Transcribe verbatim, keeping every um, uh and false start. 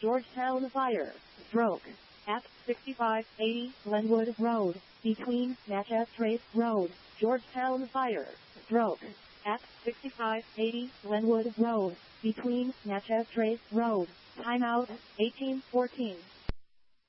Georgetown Fire, stroke, at sixty-five eighty Glenwood Road, between Natchez Trace Road, Georgetown Fire, stroke, at sixty-five eighty Glenwood Road, between Natchez Trace Road. Timeout, eighteen fourteen.